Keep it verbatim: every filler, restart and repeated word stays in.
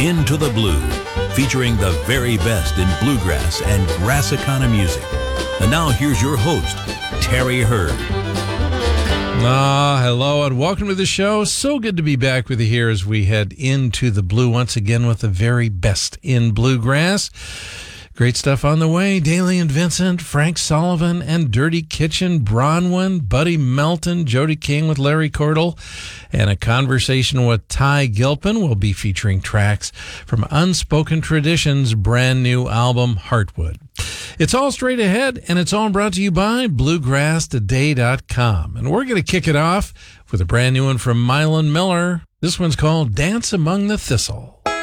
Into the Blue, featuring the very best in bluegrass and Grassicana music. And now here's your host, Terry Hurd. Ah, hello and welcome to the show. So good to be back with you here as we head into the blue once again with the very best in bluegrass. Great stuff on the way. Daly and Vincent, Frank Sullivan and Dirty Kitchen, Bronwyn, Buddy Melton, Jody King with Larry Cordell, and a conversation with Ty Gilpin. Will be featuring tracks from Unspoken Traditions' brand new album, Heartwood. It's all straight ahead, and it's all brought to you by bluegrass today dot com. And we're going to kick it off with a brand new one from Mylan Miller. This one's called Dance Among the Thistle.